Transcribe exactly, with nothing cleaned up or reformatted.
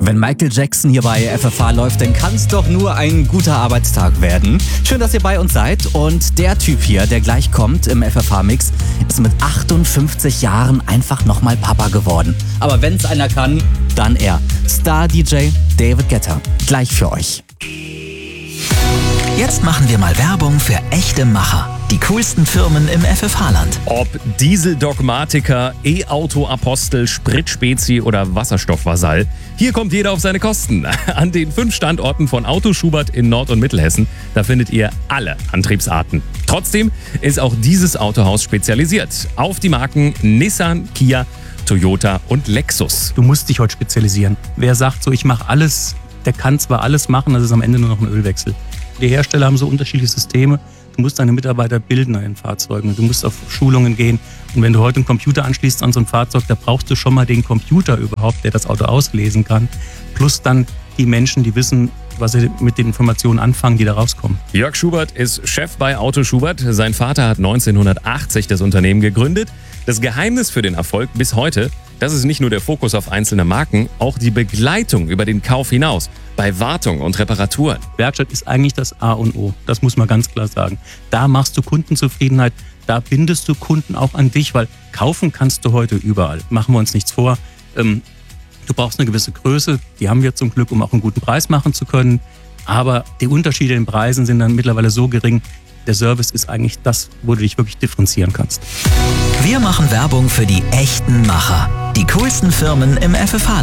Wenn Michael Jackson hier bei F F H läuft, dann kann es doch nur ein guter Arbeitstag werden. Schön, dass ihr bei uns seid. Und der Typ hier, der gleich kommt im F F H-Mix, ist mit achtundfünfzig Jahren einfach nochmal Papa geworden. Aber wenn es einer kann, dann er. Star-D J David Guetta. Gleich für euch. Jetzt machen wir mal Werbung für echte Macher. Die coolsten Firmen im F F H-Land. Ob Dieseldogmatiker, E-Auto-Apostel, Spritspezi oder Wasserstoffvasall, hier kommt jeder auf seine Kosten. An den fünf Standorten von Auto Schubert in Nord- und Mittelhessen, da findet ihr alle Antriebsarten. Trotzdem ist auch dieses Autohaus spezialisiert auf die Marken Nissan, Kia, Toyota und Lexus. Du musst dich heute spezialisieren. Wer sagt so, ich mache alles, der kann zwar alles machen, das ist am Ende nur noch ein Ölwechsel. Die Hersteller haben so unterschiedliche Systeme. Du musst deine Mitarbeiter bilden an den Fahrzeugen. Du musst auf Schulungen gehen. Und wenn du heute einen Computer anschließt an so ein Fahrzeug, da brauchst du schon mal den Computer überhaupt, der das Auto auslesen kann. Plus dann die Menschen, die wissen, was sie mit den Informationen anfangen, die da rauskommen. Jörg Schubert ist Chef bei Auto Schubert. Sein Vater hat neunzehnhundertachtzig das Unternehmen gegründet. Das Geheimnis für den Erfolg bis heute, das ist nicht nur der Fokus auf einzelne Marken, auch die Begleitung über den Kauf hinaus, bei Wartung und Reparaturen. Werkstatt ist eigentlich das A und O, das muss man ganz klar sagen. Da machst du Kundenzufriedenheit, da bindest du Kunden auch an dich, weil kaufen kannst du heute überall. Machen wir uns nichts vor. Ähm, du brauchst eine gewisse Größe, die haben wir zum Glück, um auch einen guten Preis machen zu können. Aber die Unterschiede in Preisen sind dann mittlerweile so gering, der Service ist eigentlich das, wo du dich wirklich differenzieren kannst. Wir machen Werbung für die echten Macher. Die coolsten Firmen im F F H-Land.